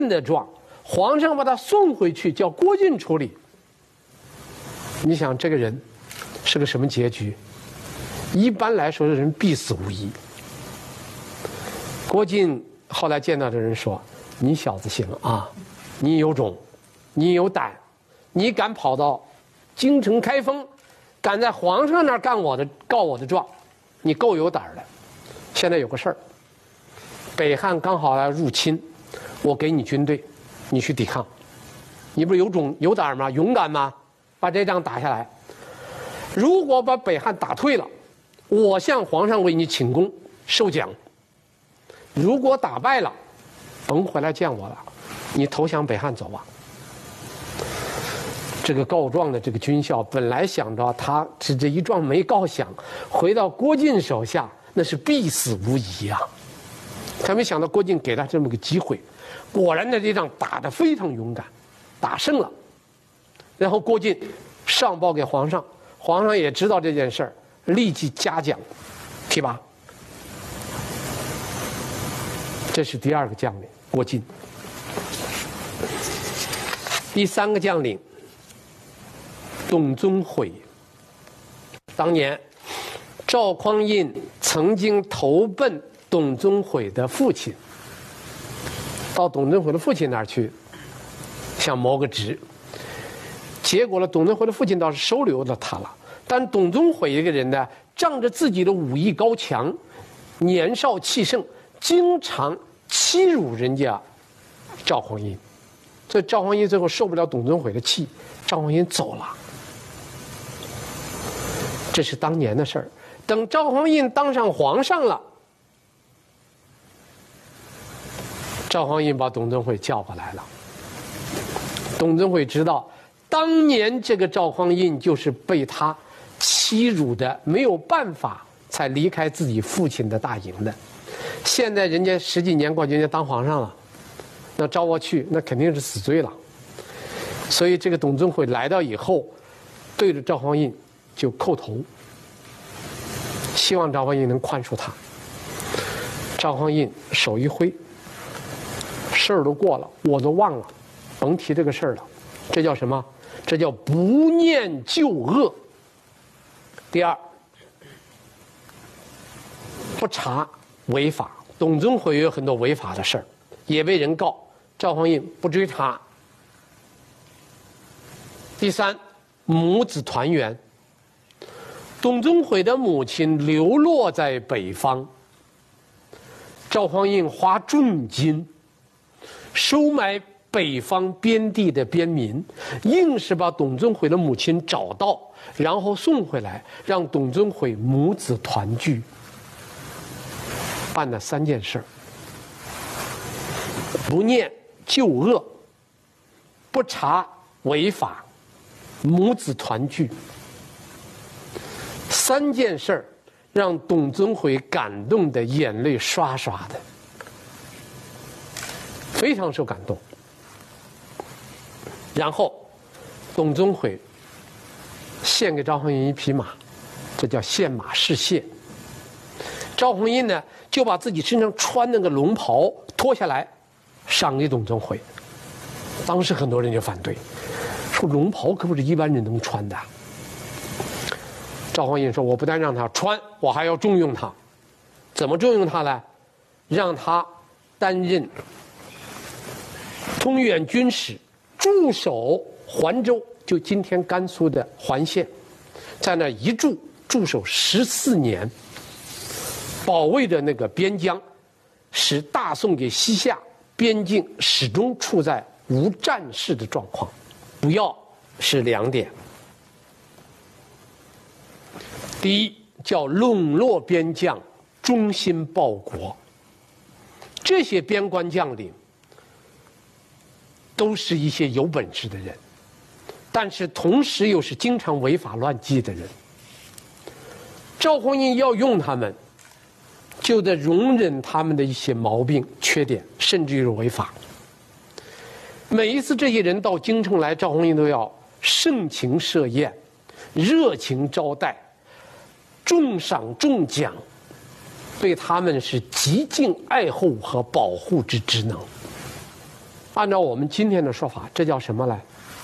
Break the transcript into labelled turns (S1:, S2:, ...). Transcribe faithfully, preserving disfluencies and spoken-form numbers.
S1: 的状，皇上把他送回去，叫郭靖处理。你想这个人是个什么结局？一般来说，这人必死无疑。郭靖后来见到这人说：“你小子行啊，你有种，你有胆，你敢跑到京城开封，敢在皇上那儿干我的告我的状，你够有胆的。现在有个事儿，北汉刚好来入侵，我给你军队，你去抵抗。你不是有种有胆吗？勇敢吗？把这仗打下来。如果把北汉打退了，我向皇上为你请功受奖。如果打败了，甭回来见我了，你投降北汉走吧。”这个告状的这个军校本来想着他这这一状没告响，回到郭靖手下那是必死无疑啊。他没想到郭靖给他这么个机会，果然呢这仗打得非常勇敢，打胜了。然后郭靖上报给皇上，皇上也知道这件事儿，立即嘉奖提拔。这是第二个将领郭靖。第三个将领董宗辉。当年赵匡胤曾经投奔董宗辉的父亲，到董宗辉的父亲那儿去想谋个职，结果呢董宗辉的父亲倒是收留了他了，但董宗辉这个人呢，仗着自己的武艺高强，年少气盛，经常欺辱人家赵匡胤，所以赵匡胤最后受不了董宗辉的气，赵匡胤走了。这是当年的事儿。等赵匡胤当上皇上了，赵匡胤把董宗辉叫过来了。董宗辉知道，当年这个赵匡胤就是被他欺辱的，没有办法才离开自己父亲的大营的。现在人家十几年过去，人家当皇上了，那招我去，那肯定是死罪了。所以这个董宗辉来到以后，对着赵匡胤就叩头，希望赵匡胤能宽恕他。赵匡胤手一挥，事儿都过了，我都忘了，甭提这个事儿了。这叫什么？这叫不念旧恶。第二，不查违法。董宗辉有很多违法的事儿，也被人告，赵匡胤不追查。第三，母子团圆。董宗辉的母亲流落在北方，赵匡胤花重金收买北方边地的边民，硬是把董宗辉的母亲找到，然后送回来，让董宗辉母子团聚。办了三件事：不念旧恶，不查违法，母子团聚。三件事儿让董宗辉感动的眼泪刷刷的，非常受感动。然后董宗辉献给赵匡胤一匹马，这叫献马示谢。赵匡胤呢就把自己身上穿那个龙袍脱下来赏给董宗辉。当时很多人就反对，说龙袍可不是一般人能穿的。赵匡胤说：“我不但让他穿，我还要重用他。怎么重用他呢？让他担任通远军使，驻守环州，就今天甘肃的环县，在那一驻驻守十四年，保卫着那个边疆，使大宋给西夏边境始终处在无战事的状况。不要是两点。”第一叫笼络边将，忠心报国。这些边关将领都是一些有本事的人，但是同时又是经常违法乱纪的人。赵匡胤要用他们，就得容忍他们的一些毛病、缺点，甚至于是违法。每一次这些人到京城来，赵匡胤都要盛情设宴，热情招待，重赏重奖，对他们是极尽爱护和保护之职能。 按照我们今天的说法，这叫什么来？